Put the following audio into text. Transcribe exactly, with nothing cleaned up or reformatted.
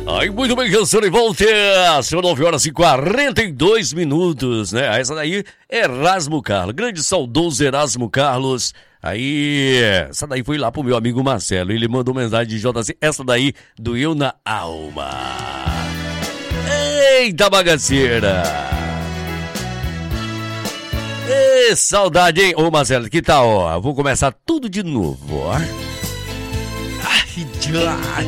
Aí, muito bem, canção de volta. São nove horas e quarenta e dois minutos, né? Essa daí é Erasmo Carlos, grande saudoso Erasmo Carlos. Aí, essa daí foi lá pro meu amigo Marcelo. Ele mandou mensagem de J C. Essa daí doeu na alma. Eita bagaceira. Ê, saudade, hein? Ô, Marcelo, que tal, ó? Vou começar tudo de novo, ó. Ai, já.